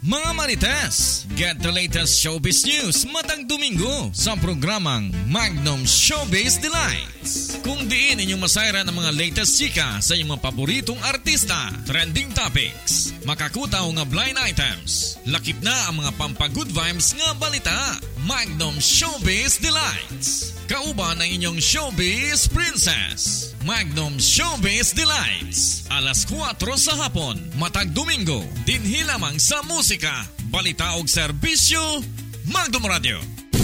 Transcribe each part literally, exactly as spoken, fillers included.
Mga Marites, get the latest showbiz news matag Domingo sa programang Magnum Showbiz Delights. Kung diin inyong masayran ang mga latest chika sa inyong mga paboritong artista, trending topics, makakutaw nga blind items, lakip na ang mga pampagood vibes nga balita. Magnum Showbiz Delights. Kauban ang inyong showbiz princess. Magnum Showbiz Delights. Alas kwatro sa hapon, matag Domingo, dinhi lamang sa musika, balita og serbisyo, Magnum Radio.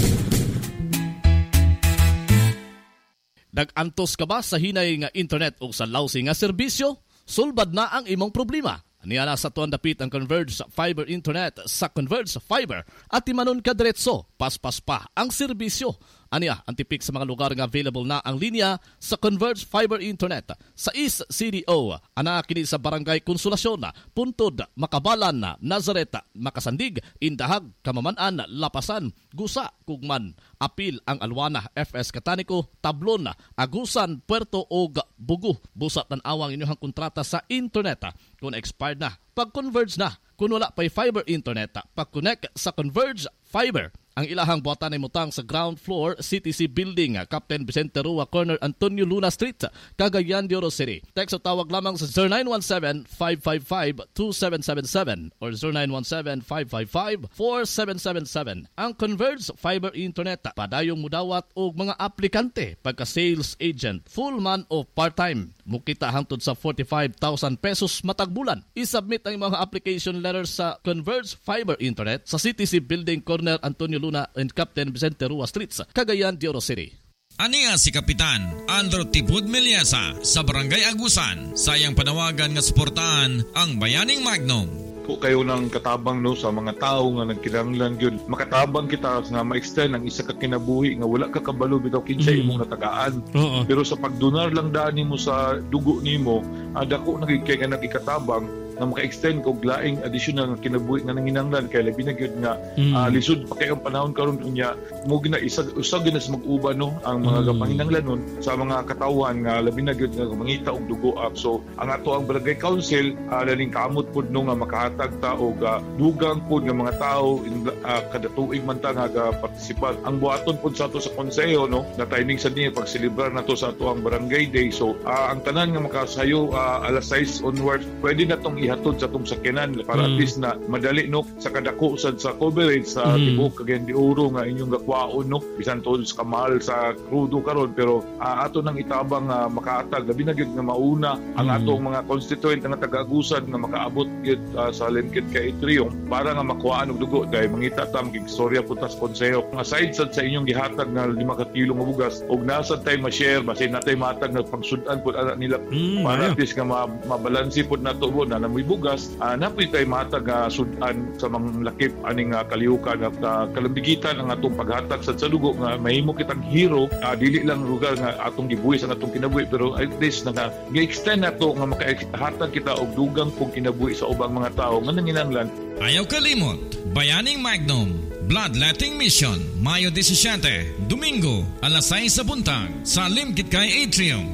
Nag-antos ka ba sa hinay nga internet o sa lousy nga serbisyo? Sulbad na ang imong problema. Aniya na sa tuwan dapit ang Converge Fiber Internet sa Converge Fiber at timanon ka diretso, paspas pa ang serbisyo. Aniya, ang tipik sa mga lugar nga available na ang linya sa Converge Fiber Internet sa East C D O. Ana kini sa Barangay Konsolasyon, Puntod, Makabalan, Nazareth, Makasandig, Indahag, Kamamanan, Lapasan, Gusa, Kugman, Apil, ang Alwana, F S Kataniko, Tablon, Agusan, Puerto og Bugu. Busat ng awang inyong kontrata sa internet. Kung expired na, pag-converge na. Kung wala pa'y fiber internet, pag-connect sa Converge Fiber. Ang ilahang buhatan ay mutang sa ground floor C T C Building, Captain Vicente Rua Corner, Antonio Luna Street, Cagayan de Oro City. Text o tawag lamang sa zero nine one seven, five five five, two seven seven seven or zero nine one seven, five five five, four seven seven seven. Ang Converge Fiber Internet, padayong mudawat og mga aplikante pagka sales agent, full man o part-time. Mukita hangtod sa forty-five thousand pesos matag bulan. I-submit ang mga application letters sa Converge Fiber Internet sa C T C Building, Corner Antonio Luna and Captain Vicente Rua Streets, Cagayan de Oro City. Aniya si Kapitan Andrew Tipud Meliesa sa Barangay Agusan. Sayang panawagan nga suportahan ang Bayaning Magnum. Po kayo ng katabang no sa mga tao nga nagkinahanglan gyud makatabang kita nga ma-extend ang isa ka kinabuhi nga wala ka kabalo bitaw kinsay imong natagaan. Uh-uh. Pero sa pagdonar lang daan nimo sa dugo nimo, ada ko nagikay nga nagikatabang na maka-extend kog laing additional nga kinabuhi nga nanginanglan kay labi na gyud nga mm. uh, lisod pa kay ang panahon karon unya mo gina isa usag gina sa mag-uban no ang mga mm. panginanglanon sa mga katawan nga labi na gyud nga mangita og dugo up. So ang ato ang barangay council uh, laling kamot pud no nga makahatag ta og uh, dugang pud nga mga tawo uh, kada tuig man ta nga partisipar. Ang buhaton pud sa ato sa konseho no na timing sa niya pag celebrar nato sa ato ang barangay day. So uh, ang tanan nga makasayo uh, alas sais onwards pwede na tong hatod sa itong sakyanan para mm. at least na madali no sa kadako sa, sa coverage sa mm. tibok Cagayan de Oro nga inyong gakwaon no bisan to sa kamal sa krudo karon pero uh, ato nang itabang uh, makaatag labi na gyud nga mauna ang mm. atong mga constituent nga taga-Agusan nga makaabot gyud uh, sa Lengkit kay Atrium para nga makuhaan og dugo dahil mangita tam gig istorya punta sa konseho aside sa, sa inyong gihatag nga lima ka kilo nga bugas og nasa tay ma-share basin natay matag nga pangsudan pud ana nila mm. para at least nga ma- mabalansi pud nato bo na bugas uh, napoy tay matag uh, sudan sa mga lakip aning uh, kalihukan at uh, kalambigitan ang atong paghatag sa sadugo nga mahimo kitang hero uh, dili lang lugar nga atong gibuhi sa atong kinabuhi pero at least nga gi-extend nato nga makahatag kita og dugang kung kinabuhi sa ubang mga tao nga nanginahanglan. Ayaw kalimot, Bayaning Magnum Bloodletting Mission Mayo seventeen, Domingo alas sais sa buntag sa Lingkit kay Atrium.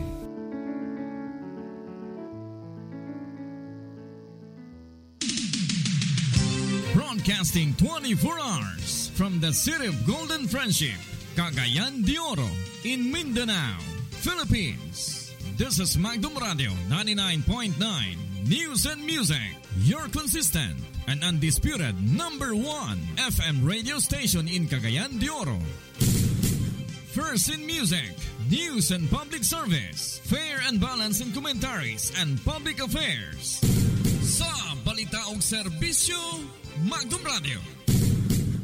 Broadcasting twenty-four hours from the city of Golden Friendship, Cagayan de Oro, in Mindanao, Philippines. This is Magnum Radio ninety-nine point nine News and Music, your consistent and undisputed number one F M radio station in Cagayan de Oro. First in music, news and public service, fair and balanced in commentaries and public affairs. Sa balita og serbisyo, Magnum Radio.